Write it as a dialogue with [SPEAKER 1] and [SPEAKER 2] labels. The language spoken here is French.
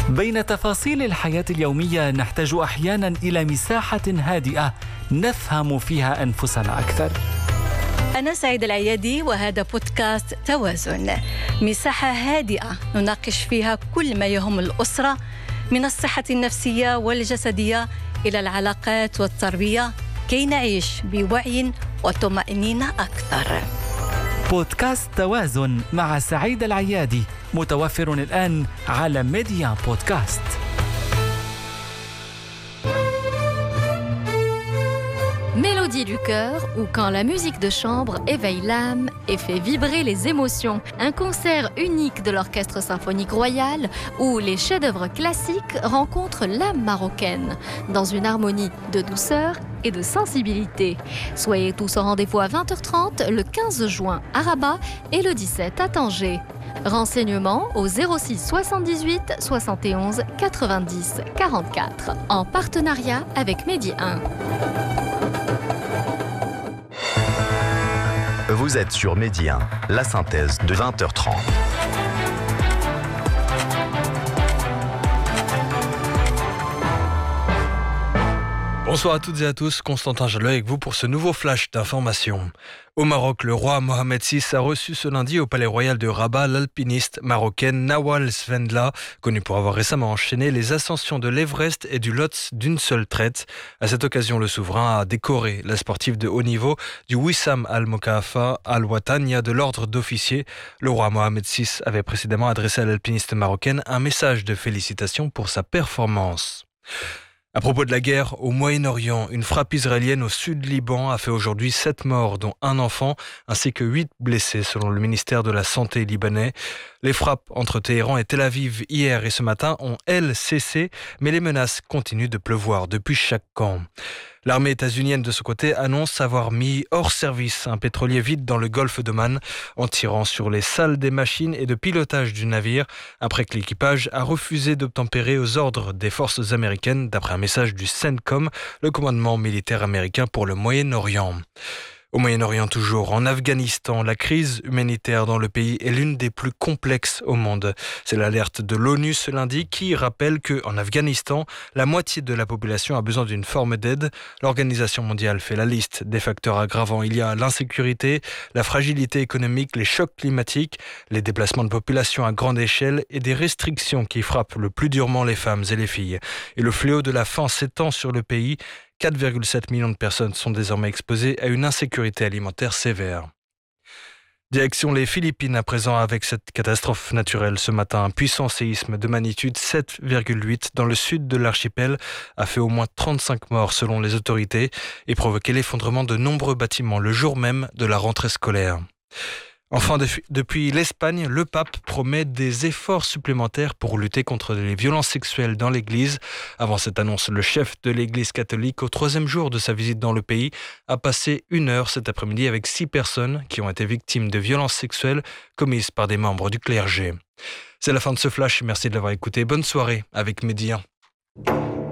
[SPEAKER 1] بين تفاصيل الحياة اليومية نحتاج أحيانا إلى مساحة هادئة نفهم فيها أنفسنا أكثر.
[SPEAKER 2] أنا سعيد العيادي وهذا بودكاست توازن، مساحة هادئة نناقش فيها كل ما يهم الأسرة من الصحة النفسية والجسدية إلى العلاقات والتربية كي نعيش بوعي وطمأنينة أكثر.
[SPEAKER 1] بودكاست توازن مع سعيد العيادي متوفر الآن على ميديا بودكاست.
[SPEAKER 3] Mélodie du cœur ou quand la musique de chambre éveille l'âme et fait vibrer les émotions. Un concert unique de l'Orchestre Symphonique Royal où les chefs-d'œuvre classiques rencontrent l'âme marocaine dans une harmonie de douceur et de sensibilité. Soyez tous au rendez-vous à 20h30 le 15 juin à Rabat et le 17 à Tanger. Renseignements au 06 78 71 90 44 en partenariat avec Medi 1.
[SPEAKER 4] Vous êtes sur Medi 1, la synthèse de 20h30.
[SPEAKER 5] Bonsoir à toutes et à tous, Constantin Jalloy avec vous pour ce nouveau flash d'information. Au Maroc, le roi Mohamed VI a reçu ce lundi au Palais Royal de Rabat l'alpiniste marocaine Nawal Svendla, connue pour avoir récemment enchaîné les ascensions de l'Everest et du Lhotse d'une seule traite. À cette occasion, le souverain a décoré la sportive de haut niveau du Wissam al-Mokafa al-Watania de l'ordre d'officier. Le roi Mohamed VI avait précédemment adressé à l'alpiniste marocaine un message de félicitations pour sa performance. À propos de la guerre au Moyen-Orient, une frappe israélienne au sud Liban a fait aujourd'hui 7 morts, dont un enfant, ainsi que 8 blessés, selon le ministère de la Santé libanais. Les frappes entre Téhéran et Tel Aviv hier et ce matin ont, elles, cessé, mais les menaces continuent de pleuvoir depuis chaque camp. L'armée états-unienne, de ce côté, annonce avoir mis hors service un pétrolier vide dans le golfe d'Oman en tirant sur les salles des machines et de pilotage du navire après que l'équipage a refusé d'obtempérer aux ordres des forces américaines, d'après un message du CENTCOM, le commandement militaire américain pour le Moyen-Orient. Au Moyen-Orient toujours, en Afghanistan, la crise humanitaire dans le pays est l'une des plus complexes au monde. C'est l'alerte de l'ONU ce lundi qui rappelle qu'en Afghanistan, la moitié de la population a besoin d'une forme d'aide. L'Organisation mondiale fait la liste des facteurs aggravants. Il y a l'insécurité, la fragilité économique, les chocs climatiques, les déplacements de population à grande échelle et des restrictions qui frappent le plus durement les femmes et les filles. Et le fléau de la faim s'étend sur le pays. 4,7 millions de personnes sont désormais exposées à une insécurité alimentaire sévère. Direction les Philippines à présent avec cette catastrophe naturelle. Ce matin, un puissant séisme de magnitude 7,8 dans le sud de l'archipel a fait au moins 35 morts selon les autorités et provoqué l'effondrement de nombreux bâtiments le jour même de la rentrée scolaire. Enfin, depuis l'Espagne, le pape promet des efforts supplémentaires pour lutter contre les violences sexuelles dans l'Église. Avant cette annonce, le chef de l'Église catholique, au 3e jour de sa visite dans le pays, a passé 1 heure cet après-midi avec 6 personnes qui ont été victimes de violences sexuelles commises par des membres du clergé. C'est la fin de ce flash. Merci de l'avoir écouté. Bonne soirée avec Medi 1.